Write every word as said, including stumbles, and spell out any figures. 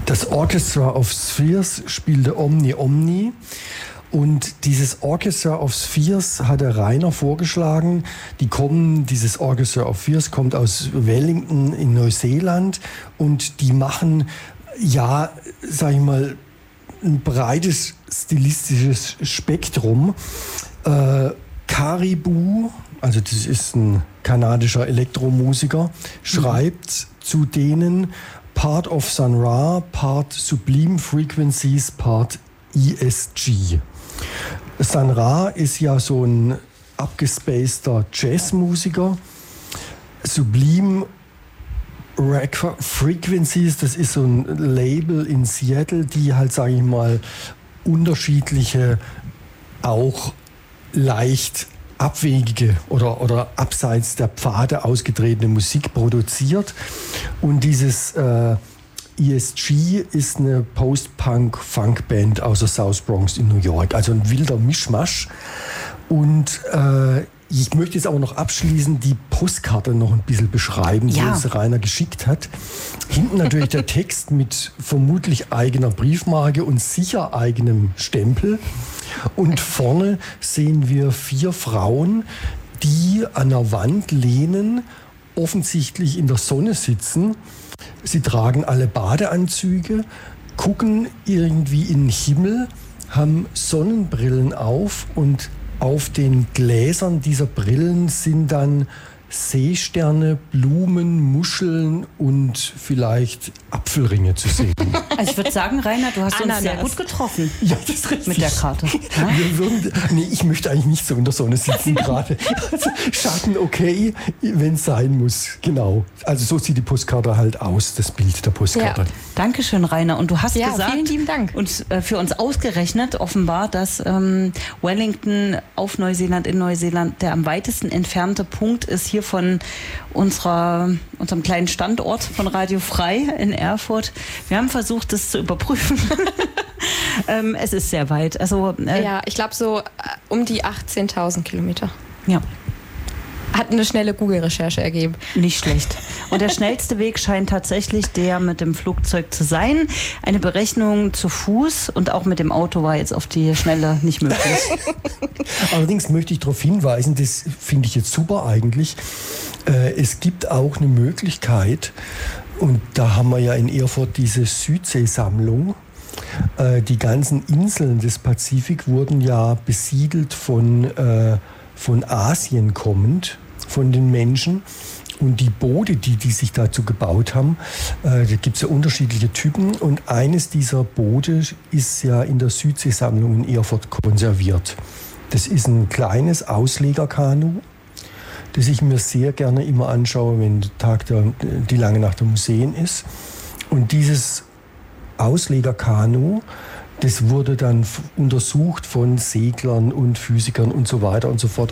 Das Orchestra of Spheres spielte Omni Omni. Und dieses Orchestra of Spheres hat der Rainer vorgeschlagen. Die kommen, dieses Orchestra of Spheres kommt aus Wellington in Neuseeland und die machen, ja, sag ich mal, ein breites stilistisches Spektrum. Äh, Caribou, also das ist ein kanadischer Elektromusiker, schreibt mhm. zu denen Part of Sun Ra, Part Sublime Frequencies, Part E S G. Sun Ra ist ja so ein abgespaceter Jazzmusiker. Sublime Frequencies, das ist so ein Label in Seattle, die halt, sage ich mal, unterschiedliche, auch leicht abwegige oder, oder abseits der Pfade ausgetretene Musik produziert. Und dieses äh, E S G ist eine Post-Punk-Funk-Band aus der South Bronx in New York. Also ein wilder Mischmasch. Und äh, ich möchte jetzt aber noch abschließend die Postkarte noch ein bisschen beschreiben, ja. die uns Rainer geschickt hat. Hinten natürlich der Text mit vermutlich eigener Briefmarke und sicher eigenem Stempel. Und vorne sehen wir vier Frauen, die an der Wand lehnen, offensichtlich in der Sonne sitzen. Sie tragen alle Badeanzüge, gucken irgendwie in den Himmel, haben Sonnenbrillen auf und auf den Gläsern dieser Brillen sind dann Seesterne, Blumen, Muscheln und vielleicht Apfelringe zu sehen. Also ich würde sagen, Rainer, du hast Ananas. uns sehr gut getroffen. Ja, das ist richtig. Mit der Karte. Ja? Wir würden, nee, ich möchte eigentlich nicht so in der Sonne sitzen gerade. Also Schatten okay, wenn es sein muss. Genau. Also so sieht die Postkarte halt aus, das Bild der Postkarte. Ja. Dankeschön, Rainer. Und du hast Ja, gesagt vielen lieben Dank. und äh, für uns ausgerechnet offenbar, dass ähm, Wellington auf Neuseeland, in Neuseeland, der am weitesten entfernte Punkt ist hier von unserer, unserem kleinen Standort von Radio Frei in Erfurt. Wir haben versucht, das zu überprüfen. ähm, es ist sehr weit. Also, äh, Ja, ich glaube so äh, um die achtzehntausend Kilometer. ja. Hat eine schnelle Google-Recherche ergeben. Nicht schlecht. Und der schnellste Weg scheint tatsächlich der mit dem Flugzeug zu sein. Eine Berechnung zu Fuß und auch mit dem Auto war jetzt auf die Schnelle nicht möglich. Allerdings möchte ich darauf hinweisen, das finde ich jetzt super eigentlich, äh, es gibt auch eine Möglichkeit, und da haben wir ja in Erfurt diese Südseesammlung, äh, die ganzen Inseln des Pazifik wurden ja besiedelt von, äh, von Asien kommend, von den Menschen. Und die Boote, die, die sich dazu gebaut haben, äh, da gibt es ja unterschiedliche Typen. Und eines dieser Boote ist ja in der Südseesammlung in Erfurt konserviert. Das ist ein kleines Auslegerkanu, das ich mir sehr gerne immer anschaue, wenn Tag der, die Lange Nacht der Museen ist. Und dieses Auslegerkanu, das wurde dann f- untersucht von Seglern und Physikern und so weiter und so fort.